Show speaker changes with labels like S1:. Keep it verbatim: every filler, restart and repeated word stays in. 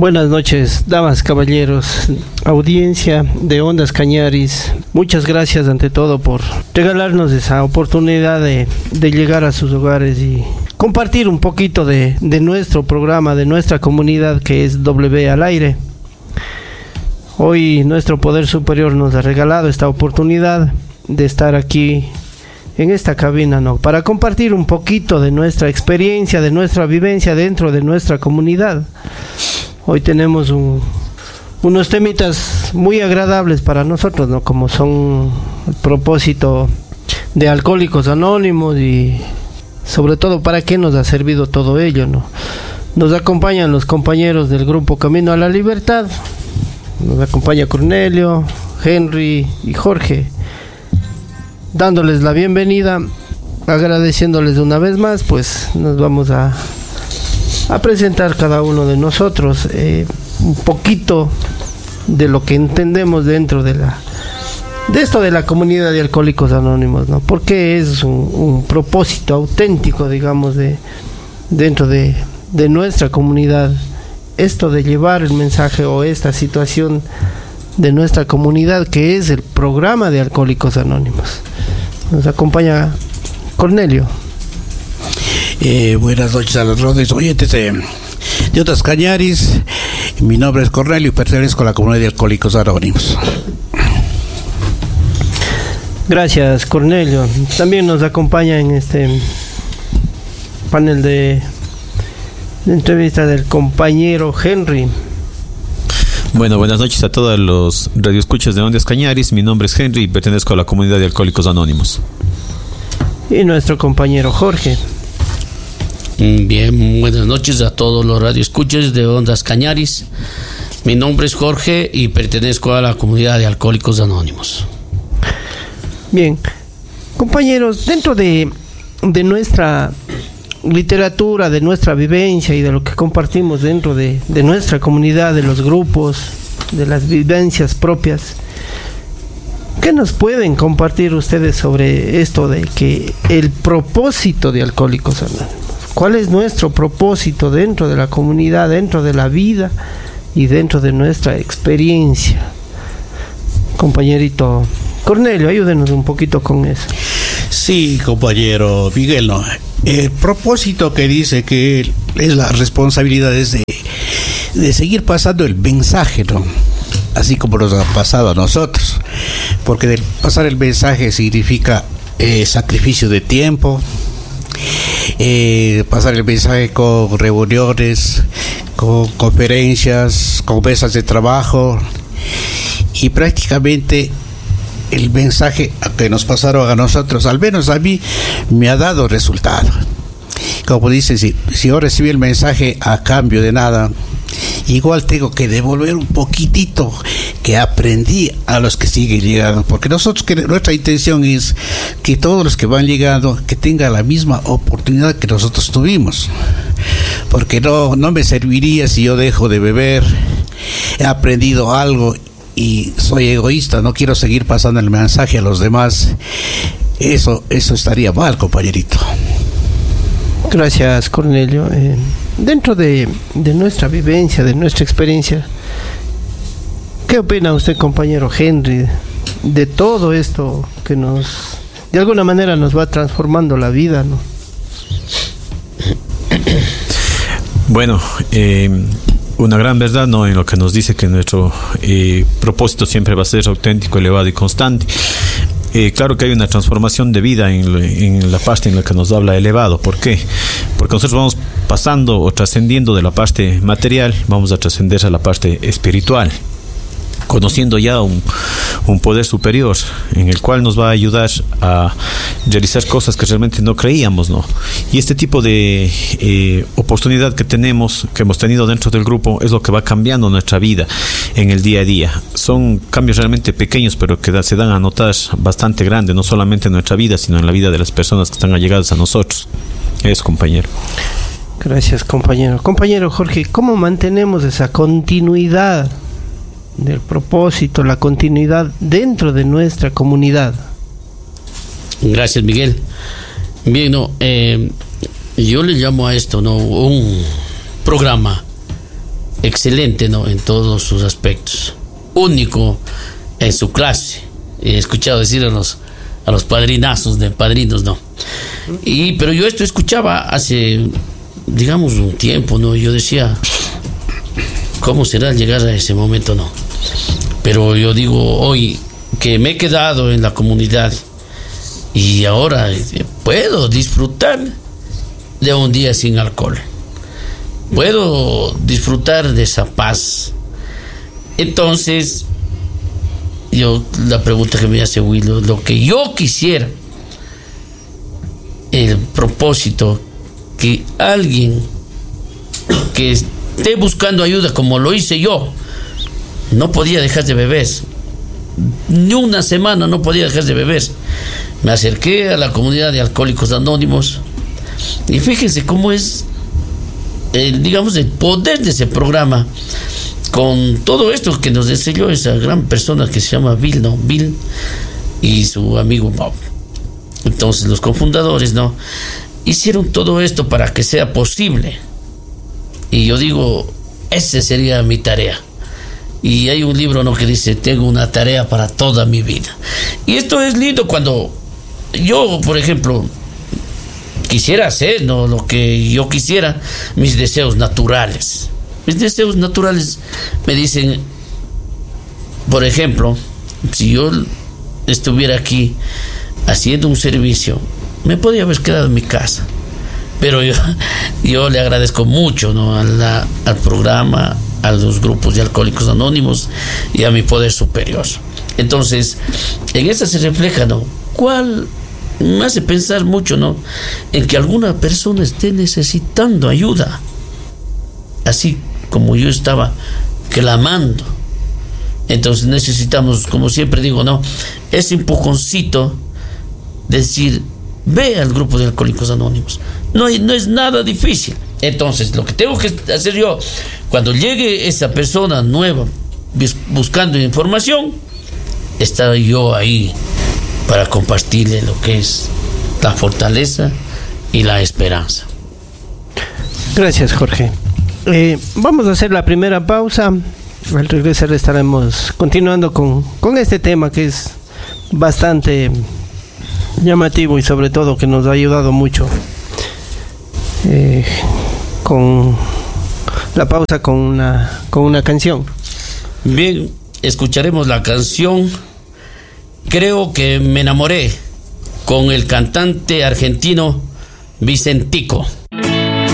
S1: Buenas noches, damas, caballeros, audiencia de Ondas Cañaris. Muchas gracias ante todo por regalarnos esa oportunidad de, de llegar a sus hogares y compartir un poquito de, de nuestro programa, de nuestra comunidad que es W al aire. Hoy nuestro Poder Superior nos ha regalado esta oportunidad de estar aquí en esta cabina, ¿no? Para compartir un poquito de nuestra experiencia, de nuestra vivencia dentro de nuestra comunidad. Hoy tenemos un, unos temitas muy agradables para nosotros, ¿no? Como son el propósito de Alcohólicos Anónimos y sobre todo para qué nos ha servido todo ello, ¿no? Nos acompañan los compañeros del grupo Camino a la Libertad. Nos acompaña Cornelio, Henry y Jorge, dándoles la bienvenida, agradeciéndoles una vez más. Pues nos vamos a a presentar cada uno de nosotros eh, un poquito de lo que entendemos dentro de la de esto de la comunidad de Alcohólicos Anónimos, ¿no? Porque es un, un propósito auténtico, digamos, de dentro de, de nuestra comunidad, esto de llevar el mensaje o esta situación de nuestra comunidad, que es el programa de Alcohólicos Anónimos. Nos acompaña Cornelio.
S2: Eh, buenas noches a los rodes oyentes de, de Ondas Cañaris. Mi nombre es Cornelio y pertenezco a la comunidad de Alcohólicos Anónimos.
S1: Gracias, Cornelio. También nos acompaña en este panel de, de entrevista del compañero Henry.
S3: Bueno, buenas noches a todos los radioescuchas de Ondas Cañaris. Mi nombre es Henry y pertenezco a la comunidad de Alcohólicos Anónimos.
S1: Y nuestro compañero Jorge.
S4: Bien, buenas noches a todos los radioescuchas de Ondas Cañaris. Mi nombre es Jorge y pertenezco a la comunidad de Alcohólicos Anónimos.
S1: Bien, compañeros, dentro de, de nuestra literatura, de nuestra vivencia y de lo que compartimos dentro de, de nuestra comunidad, de los grupos, de las vivencias propias, ¿qué nos pueden compartir ustedes sobre esto de que el propósito de Alcohólicos Anónimos? ¿Cuál es nuestro propósito dentro de la comunidad, dentro de la vida y dentro de nuestra experiencia? Compañerito Cornelio, ayúdenos un poquito con eso.
S2: Sí, compañero Miguel, no. El propósito que dice que es la responsabilidad es de, de seguir pasando el mensaje, ¿no? Así como nos ha pasado a nosotros. Porque del pasar el mensaje significa eh, sacrificio de tiempo, Eh, pasar el mensaje con reuniones, con conferencias, con mesas de trabajo, y prácticamente el mensaje que nos pasaron a nosotros, al menos a mí, me ha dado resultado. Como dice, si, si yo recibí el mensaje a cambio de nada, igual tengo que devolver un poquitito que aprendí a los que siguen llegando, porque nosotros, que nuestra intención es que todos los que van llegando que tengan la misma oportunidad que nosotros tuvimos, porque no, no me serviría si yo dejo de beber, he aprendido algo y soy egoísta, no quiero seguir pasando el mensaje a los demás. Eso, eso estaría mal, compañerito.
S1: Gracias, Cornelio. Eh, dentro de, de nuestra vivencia, de nuestra experiencia, ¿qué opina usted, compañero Henry, de todo esto que nos, de alguna manera, nos va transformando la vida, ¿no?
S3: Bueno, eh, una gran verdad, ¿no?, en lo que nos dice que nuestro eh, propósito siempre va a ser auténtico, elevado y constante. Eh, claro que hay una transformación de vida en, en la parte en la que nos habla elevado. ¿Por qué? Porque nosotros vamos pasando o trascendiendo de la parte material, vamos a trascender a la parte espiritual, conociendo ya un, un poder superior en el cual nos va a ayudar a realizar cosas que realmente no creíamos, ¿no? Y este tipo de eh, oportunidad que tenemos, que hemos tenido dentro del grupo, es lo que va cambiando nuestra vida en el día a día. Son cambios realmente pequeños, pero que da, se dan a notar bastante grandes, no solamente en nuestra vida, sino en la vida de las personas que están allegadas a nosotros. Es, compañero.
S1: Gracias, compañero. Compañero Jorge, ¿cómo mantenemos esa continuidad del propósito, la continuidad dentro de nuestra comunidad?
S4: Gracias, Miguel. Bien, no, eh, yo le llamo a esto, ¿no?, un programa excelente, ¿no? En todos sus aspectos. Único en su clase. He escuchado decir a los, a los padrinazos de padrinos, ¿no? Y, pero yo esto escuchaba hace, digamos, un tiempo, ¿no? Yo decía, ¿cómo será llegar a ese momento, no? Pero yo digo, hoy que me he quedado en la comunidad y ahora puedo disfrutar de un día sin alcohol. Puedo disfrutar de esa paz. Entonces, yo, la pregunta que me hace Willow, lo que yo quisiera, el propósito, que alguien que esté buscando ayuda como lo hice yo, no podía dejar de beber, ni una semana no podía dejar de beber. Me acerqué a la comunidad de Alcohólicos Anónimos y fíjense cómo es el, digamos, el poder de ese programa, con todo esto que nos enseñó esa gran persona que se llama Bill, ¿no? Bill y su amigo Bob. Entonces los cofundadores, ¿no?, hicieron todo esto para que sea posible. Y yo digo, esa sería mi tarea. Y hay un libro, ¿no?, que dice, tengo una tarea para toda mi vida. Y esto es lindo cuando yo, por ejemplo, quisiera hacer, ¿no?, lo que yo quisiera, mis deseos naturales. Mis deseos naturales me dicen, por ejemplo, si yo estuviera aquí haciendo un servicio, me podría haber quedado en mi casa. Pero yo, yo le agradezco mucho, ¿no?, a la, al programa, a los grupos de Alcohólicos Anónimos y a mi poder superior. Entonces, en eso se refleja, ¿no?, cuál me hace pensar mucho, ¿no?, en que alguna persona esté necesitando ayuda, así como yo estaba clamando. Entonces necesitamos, como siempre digo, ¿no?, ese empujoncito, decir, ve al grupo de Alcohólicos Anónimos. No, no es nada difícil. Entonces, lo que tengo que hacer yo, cuando llegue esa persona nueva buscando información, estar yo ahí para compartirle lo que es la fortaleza y la esperanza.
S1: Gracias, Jorge. Eh, vamos a hacer la primera pausa. Al regresar estaremos continuando con, con este tema que es bastante llamativo y sobre todo que nos ha ayudado mucho. Eh, con la pausa con una, con una canción.
S4: Bien, escucharemos la canción Creo que me enamoré, con el cantante argentino Vicentico.